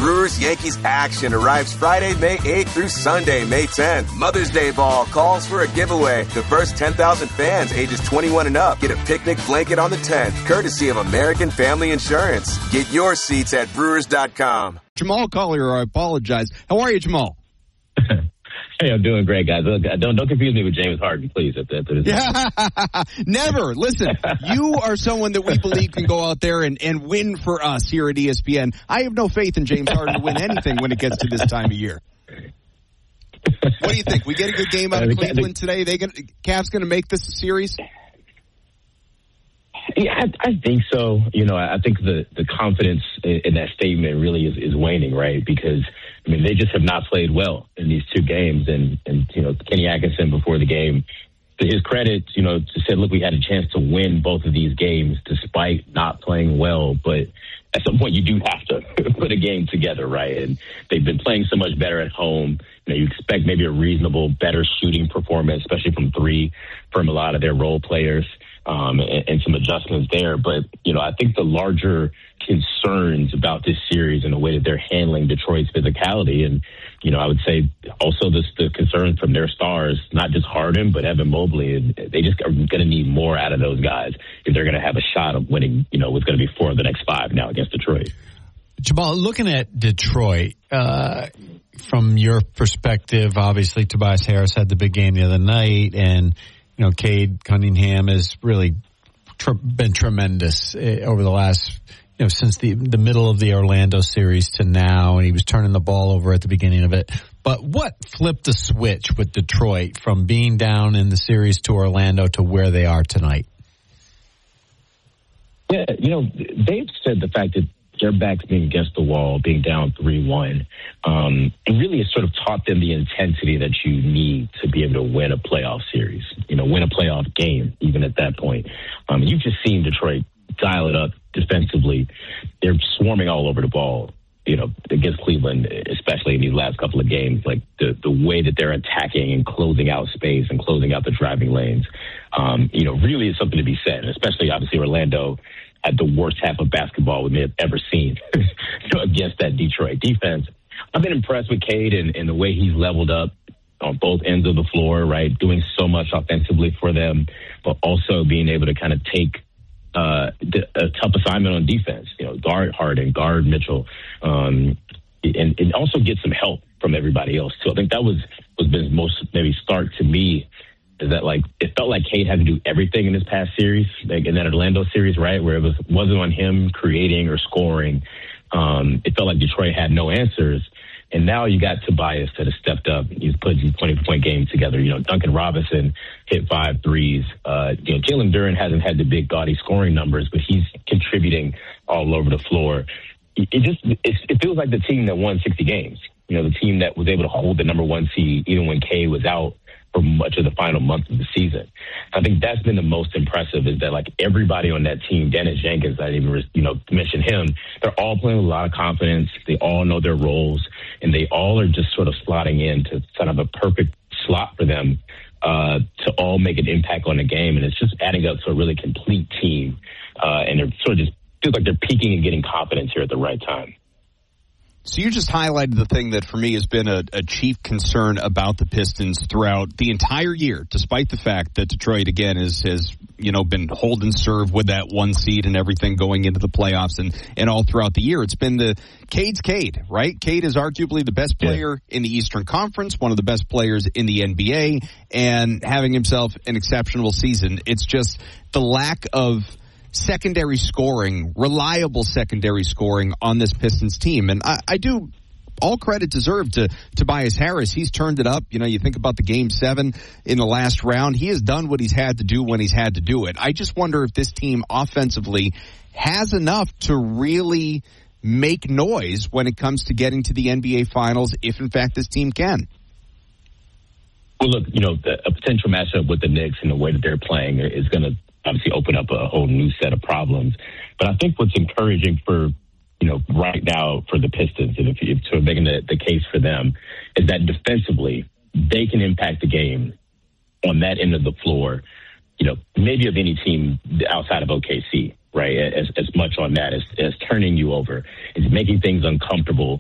Brewers-Yankees action arrives Friday, May 8th through Sunday, May 10th. Mother's Day Ball calls for a giveaway. The first 10,000 fans ages 21 and up get a picnic blanket on the 10th, courtesy of American Family Insurance. Get your seats at Brewers.com. Jamal Collier, I apologize. How are you, Jamal? Hey, I'm doing great, guys. Look, don't confuse me with James Harden, please. Yeah, never. Listen, you are someone that we believe can go out there and win for us here at ESPN. I have no faith in James Harden to win anything when it gets to this time of year. What do you think? We get a good game out of Cleveland today? Cavs going to make this a series? Yeah, I think so. You know, I think the confidence in that statement really is waning, right? Because, I mean, they just have not played well in these two games. And you know, Kenny Atkinson before the game, to his credit, you know, said, look, we had a chance to win both of these games despite not playing well. But at some point, you do have to put a game together, right? And they've been playing so much better at home. You know, you expect maybe a reasonable, better shooting performance, especially from three, from a lot of their role players. And some adjustments there. But, you know, I think the larger concerns about this series and the way that they're handling Detroit's physicality. And, you know, I would say also the concern from their stars, not just Harden, but Evan Mobley. And they just are going to need more out of those guys if they're going to have a shot of winning, you know, what's going to be 4 of the next 5 now against Detroit. Jamal, looking at Detroit, from your perspective, obviously Tobias Harris had the big game the other night, and you know, Cade Cunningham has really been tremendous over the last, you know, since the middle of the Orlando series to now, and he was turning the ball over at the beginning of it. But what flipped the switch with Detroit from being down in the series to Orlando to where they are tonight? Yeah, you know, they've said the fact that their backs being against the wall, being down 3-1, it really has sort of taught them the intensity that you need to be able to win a playoff series, you know, win a playoff game, even at that point. You've just seen Detroit dial it up defensively. They're swarming all over the ball, you know, against Cleveland, especially in these last couple of games, like the way that they're attacking and closing out space and closing out the driving lanes, you know, really is something to be said, especially obviously Orlando had the worst half of basketball we may have ever seen against that Detroit defense. I've been impressed with Cade and the way he's leveled up on both ends of the floor, right? Doing so much offensively for them, but also being able to kind of take a tough assignment on defense, you know, guard Harden, guard Mitchell, and also get some help from everybody else too. I think that was been most maybe stark to me, is that, like, it felt like Cade had to do everything in this past series, like in that Orlando series, right, where it wasn't on him creating or scoring. It felt like Detroit had no answers. And now you got Tobias that has stepped up. He's put these 20-point games together. You know, Duncan Robinson hit 5 threes. You know, Jalen Duren hasn't had the big, gaudy scoring numbers, but he's contributing all over the floor. It feels like the team that won 60 games. You know, the team that was able to hold the number 1 seed even when Cade was out for much of the final month of the season. I think that's been the most impressive, is that, like, everybody on that team, Dennis Jenkins, I didn't even, you know, mention him, they're all playing with a lot of confidence. They all know their roles, and they all are just sort of slotting into kind of a perfect slot for them to all make an impact on the game. And it's just adding up to a really complete team. And they're sort of just feels like they're peaking and getting confidence here at the right time. So you just highlighted the thing that for me has been a chief concern about the Pistons throughout the entire year, despite the fact that Detroit, again, has you know, been hold and serve with that 1 seed and everything going into the playoffs and all throughout the year. It's been the Cade's Cade, right? Cade is arguably the best player in the Eastern Conference, one of the best players in the NBA, and having himself an exceptional season. It's just the lack of secondary scoring, reliable secondary scoring on this Pistons team. And I do all credit deserved to Tobias Harris. He's turned it up. You know, you think about the Game 7 in the last round. He has done what he's had to do when he's had to do it. I just wonder if this team offensively has enough to really make noise when it comes to getting to the NBA Finals, if in fact this team can. Well, look, you know, a potential matchup with the Knicks and the way that they're playing is going to obviously open up a whole new set of problems. But I think what's encouraging for, you know, right now for the Pistons, and if you're making the case for them, is that defensively they can impact the game on that end of the floor, you know, maybe of any team outside of OKC, right? As much on that as turning you over, is making things uncomfortable